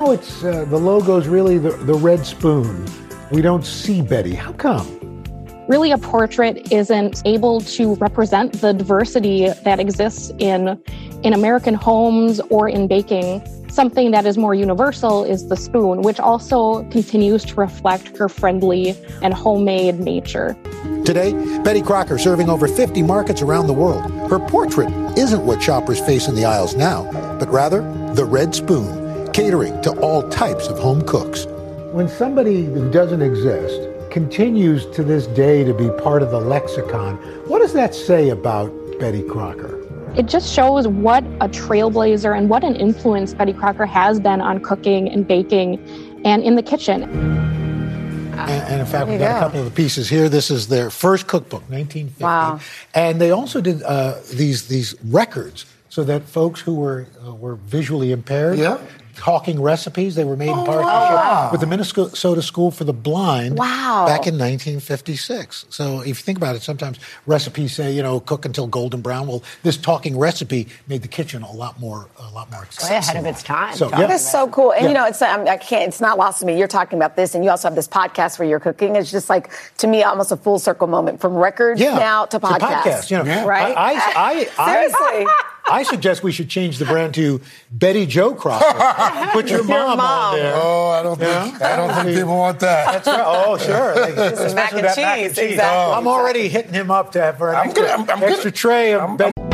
now it's the logo's really the red spoon. We don't see Betty. How come? Really, a portrait isn't able to represent the diversity that exists in American homes or in baking. Something that is more universal is the spoon, which also continues to reflect her friendly and homemade nature. Today, Betty Crocker serving over 50 markets around the world. Her portrait isn't what shoppers face in the aisles now, but rather the red spoon, catering to all types of home cooks. When somebody who doesn't exist continues to this day to be part of the lexicon, what does that say about Betty Crocker? It just shows what a trailblazer and what an influence Betty Crocker has been on cooking and baking and in the kitchen. And in fact, we've got a couple of the pieces here. This is their first cookbook, 1950. Wow. And they also did these records so that folks who were visually impaired, talking recipes, they were made in partnership with the Minnesota School for the Blind back in 1956. So if you think about it, sometimes recipes say, cook until golden brown. Well, this talking recipe made the kitchen a lot more accessible. Way ahead of its time. So, That's so cool. And it's not lost to me. You're talking about this, and you also have this podcast where you're cooking. It's just like, to me, almost a full circle moment from records now to podcast. Right? Seriously. I suggest we should change the brand to Betty Jo Crocker. Put your mom on there. Oh, I don't think people want that. That's right. Oh, sure. This is mac and cheese. Exactly. I'm already hitting him up to have an extra tray of Betty.